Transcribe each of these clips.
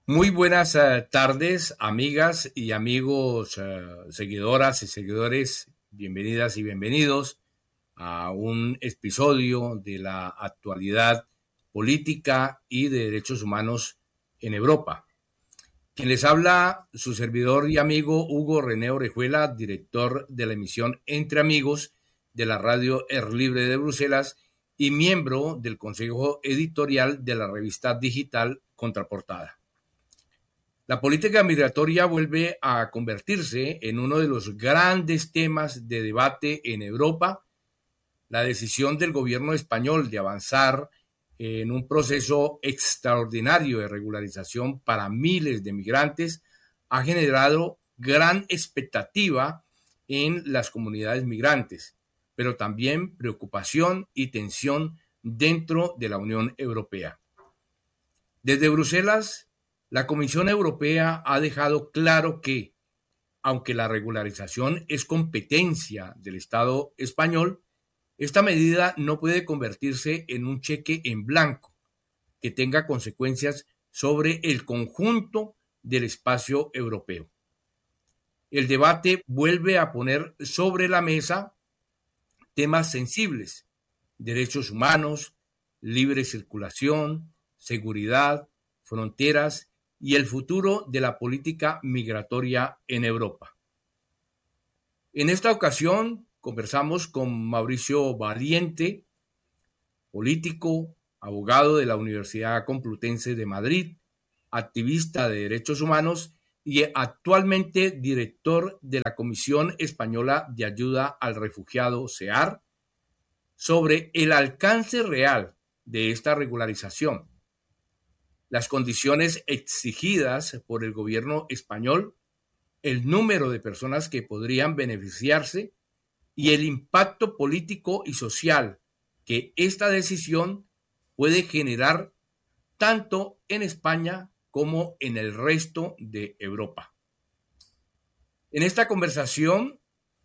Muy buenas tardes, amigas y amigos, seguidoras y seguidores. Bienvenidas y bienvenidos a un episodio de la actualidad política y de derechos humanos en Europa. Quien les habla, su servidor y amigo Hugo René Orejuela, director de la emisión Entre Amigos de la radio Libre de Bruselas y miembro del consejo editorial de la revista digital Contraportada. La política migratoria vuelve a convertirse en uno de los grandes temas de debate en Europa. La decisión del gobierno español de avanzar en un proceso extraordinario de regularización para miles de migrantes ha generado gran expectativa en las comunidades migrantes, pero también preocupación y tensión dentro de la Unión Europea. Desde Bruselas, la Comisión Europea ha dejado claro que, aunque la regularización es competencia del Estado español, esta medida no puede convertirse en un cheque en blanco que tenga consecuencias sobre el conjunto del espacio europeo. El debate vuelve a poner sobre la mesa temas sensibles: derechos humanos, libre circulación, seguridad, fronteras y el futuro de la política migratoria en Europa. En esta ocasión conversamos con Mauricio Valiente, político, abogado de la Universidad Complutense de Madrid, activista de derechos humanos y actualmente director de la Comisión Española de Ayuda al Refugiado, CEAR, sobre el alcance real de esta regularización, las condiciones exigidas por el gobierno español, el número de personas que podrían beneficiarse y el impacto político y social que esta decisión puede generar tanto en España como en el resto de Europa. En esta conversación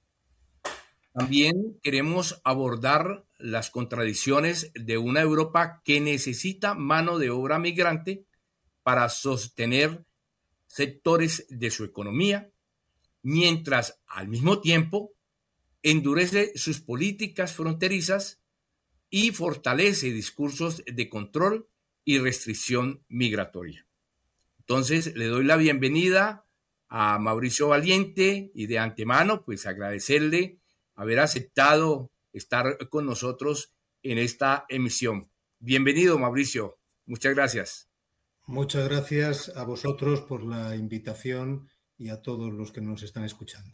también queremos abordar las contradicciones de una Europa que necesita mano de obra migrante para sostener sectores de su economía, mientras al mismo tiempo endurece sus políticas fronterizas y fortalece discursos de control y restricción migratoria. Entonces, le doy la bienvenida a Mauricio Valiente y de antemano, pues agradecerle haber aceptado estar con nosotros en esta emisión. Bienvenido, Mauricio. Muchas gracias. Muchas gracias a vosotros por la invitación y a todos los que nos están escuchando.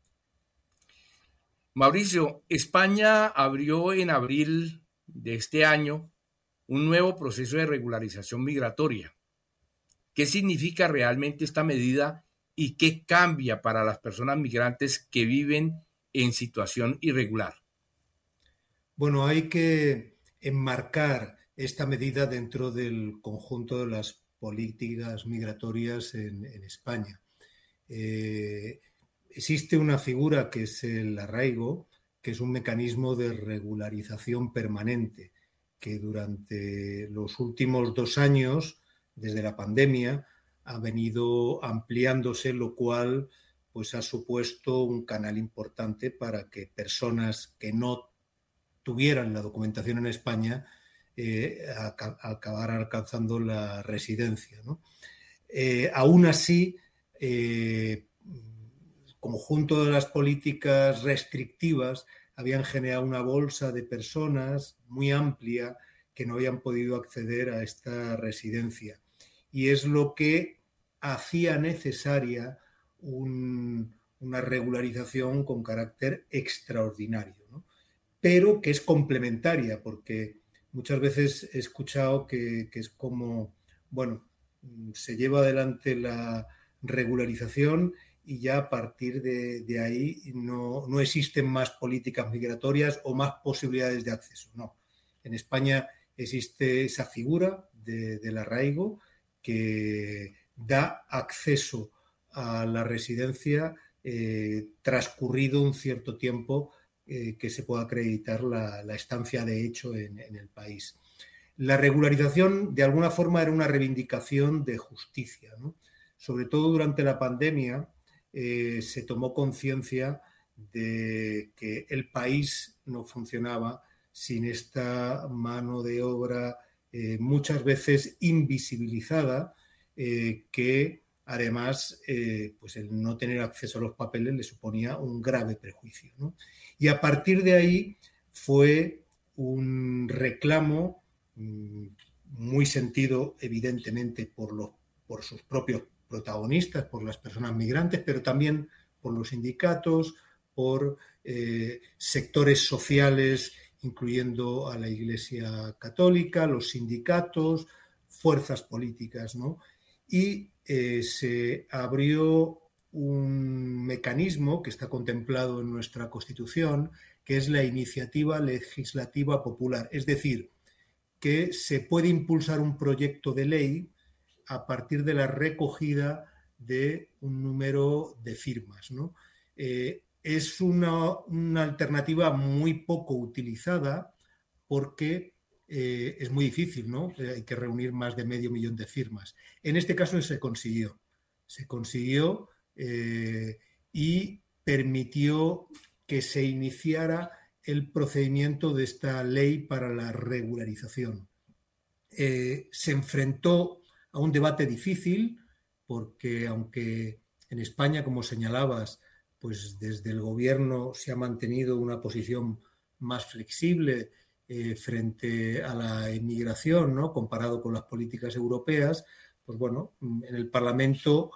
Mauricio, España abrió en abril de este año un nuevo proceso de regularización migratoria. ¿Qué significa realmente esta medida y qué cambia para las personas migrantes que viven en situación irregular? Bueno, hay que enmarcar esta medida dentro del conjunto de las políticas migratorias en España. Existe una figura que es el arraigo, que es un mecanismo de regularización permanente, que durante los últimos 2 años, desde la pandemia, ha venido ampliándose, lo cual pues ha supuesto un canal importante para que personas que no tuvieran la documentación en España acabaran alcanzando la residencia, ¿no? Aún así, conjunto de las políticas restrictivas habían generado una bolsa de personas muy amplia que no habían podido acceder a esta residencia. Y es lo que hacía necesaria una regularización con carácter extraordinario, ¿no? Pero que es complementaria, porque muchas veces he escuchado que es como, bueno, se lleva adelante la regularización y ya a partir de ahí no existen más políticas migratorias o más posibilidades de acceso. No. En España existe esa figura del arraigo que da acceso a la residencia transcurrido un cierto tiempo que se pueda acreditar la estancia de hecho en el país. La regularización, de alguna forma, era una reivindicación de justicia, ¿no? Sobre todo durante la pandemia, se tomó conciencia de que el país no funcionaba sin esta mano de obra muchas veces invisibilizada, que además pues el no tener acceso a los papeles le suponía un grave prejuicio, ¿no? Y a partir de ahí fue un reclamo muy sentido evidentemente por sus propios protagonistas, por las personas migrantes, pero también por los sindicatos, por sectores sociales, incluyendo a la Iglesia Católica, los sindicatos, fuerzas políticas, ¿no? Y se abrió un mecanismo que está contemplado en nuestra Constitución, que es la iniciativa legislativa popular. Es decir, que se puede impulsar un proyecto de ley a partir de la recogida de un número de firmas, ¿no? Es una alternativa muy poco utilizada porque es muy difícil, ¿no? Hay que reunir más de 500.000 de firmas. En este caso se consiguió y permitió que se iniciara el procedimiento de esta ley para la regularización. Se enfrentó a un debate difícil porque aunque en España, como señalabas, pues desde el gobierno se ha mantenido una posición más flexible frente a la inmigración, ¿no? Comparado con las políticas europeas, pues bueno, en el Parlamento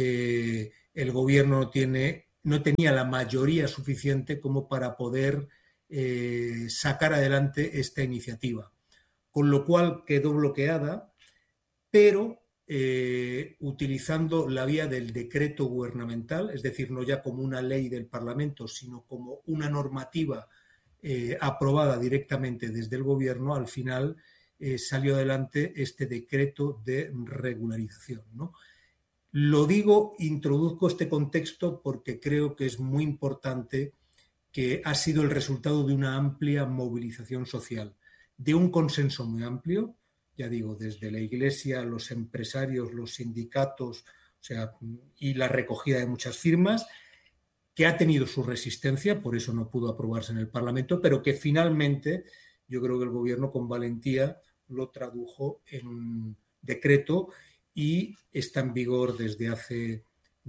el gobierno no tenía la mayoría suficiente como para poder sacar adelante esta iniciativa, con lo cual quedó bloqueada, pero utilizando la vía del decreto gubernamental, es decir, no ya como una ley del Parlamento, sino como una normativa aprobada directamente desde el gobierno. Al final salió adelante este decreto de regularización, ¿no? Lo digo, introduzco este contexto porque creo que es muy importante, que ha sido el resultado de una amplia movilización social, de un consenso muy amplio, ya digo, desde la Iglesia, los empresarios, los sindicatos, o sea, y la recogida de muchas firmas, que ha tenido su resistencia, por eso no pudo aprobarse en el Parlamento, pero que finalmente yo creo que el gobierno con valentía lo tradujo en un decreto y está en vigor desde hace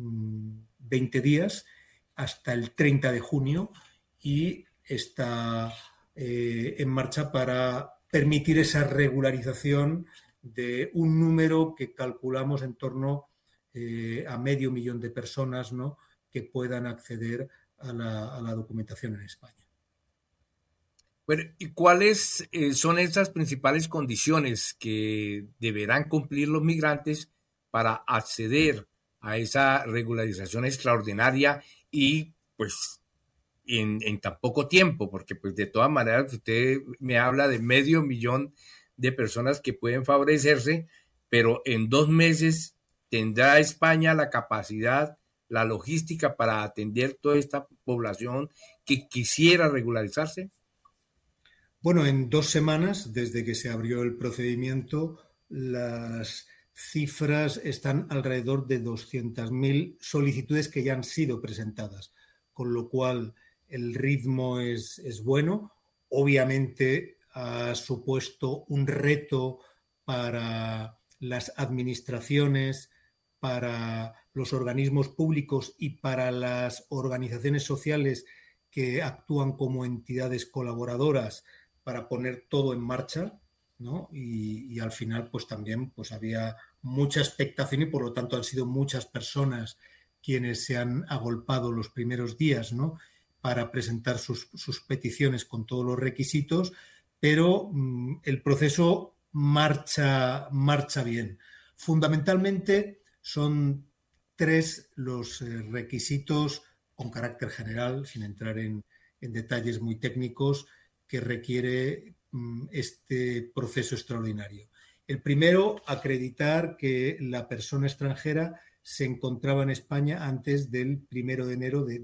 20 días hasta el 30 de junio y está en marcha para permitir esa regularización de un número que calculamos en torno a 500.000 de personas, ¿no?, que puedan acceder a la documentación en España. Bueno, ¿y cuáles son esas principales condiciones que deberán cumplir los migrantes para acceder a esa regularización extraordinaria y pues en tan poco tiempo? Porque pues de todas maneras usted me habla de 500.000 de personas que pueden favorecerse, pero en 2 meses tendrá España la capacidad, la logística para atender toda esta población que quisiera regularizarse. Bueno, en 2 semanas, desde que se abrió el procedimiento, las cifras están alrededor de 200.000 solicitudes que ya han sido presentadas, con lo cual el ritmo es bueno. Obviamente ha supuesto un reto para las administraciones, para los organismos públicos y para las organizaciones sociales que actúan como entidades colaboradoras para poner todo en marcha, ¿no? Y al final pues también pues había mucha expectación y por lo tanto han sido muchas personas quienes se han agolpado los primeros días, ¿no?, para presentar sus peticiones con todos los requisitos, pero el proceso marcha bien. Fundamentalmente son 3 los requisitos con carácter general, sin entrar en detalles muy técnicos, que requiere este proceso extraordinario. El primero, acreditar que la persona extranjera se encontraba en España antes del 1 de enero de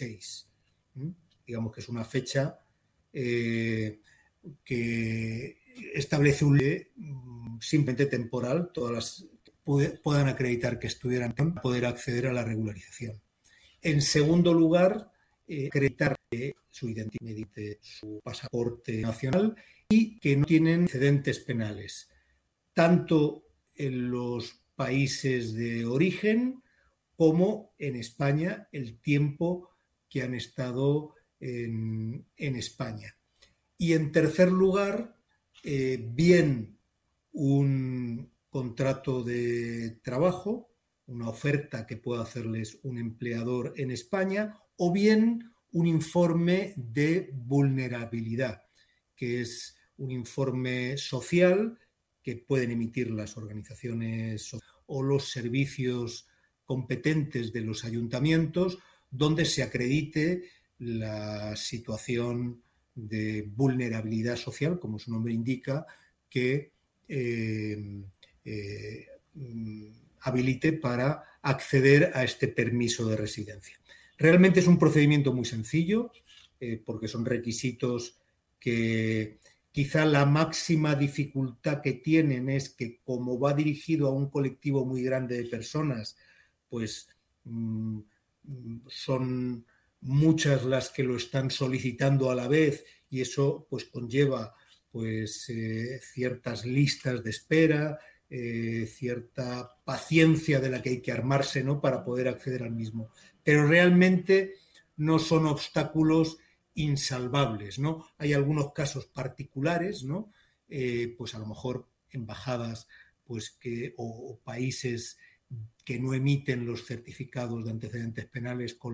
2026. Digamos que es una fecha que establece un ley simplemente temporal, todas las puedan acreditar que estuvieran para poder acceder a la regularización. En segundo lugar, acreditar su identidad, su pasaporte nacional y que no tienen antecedentes penales, tanto en los países de origen como en España, el tiempo que han estado en España. Y en tercer lugar, bien un contrato de trabajo, una oferta que pueda hacerles un empleador en España, o bien un informe de vulnerabilidad, que es un informe social que pueden emitir las organizaciones o los servicios competentes de los ayuntamientos, donde se acredite la situación de vulnerabilidad social, como su nombre indica, que habilite para acceder a este permiso de residencia. Realmente es un procedimiento muy sencillo, porque son requisitos que quizá la máxima dificultad que tienen es que, como va dirigido a un colectivo muy grande de personas, pues son muchas las que lo están solicitando a la vez, y eso pues conlleva pues ciertas listas de espera, cierta paciencia de la que hay que armarse, ¿no?, para poder acceder al mismo. Pero realmente no son obstáculos insalvables, ¿no? Hay algunos casos particulares, ¿no? Pues a lo mejor embajadas pues o países que no emiten los certificados de antecedentes penales con